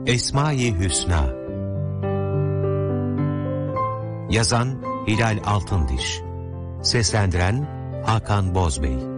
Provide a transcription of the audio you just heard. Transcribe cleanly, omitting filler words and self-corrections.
Esma-i Hüsna. Yazan Hilal Altındiş. Seslendiren Hakan Bozbey.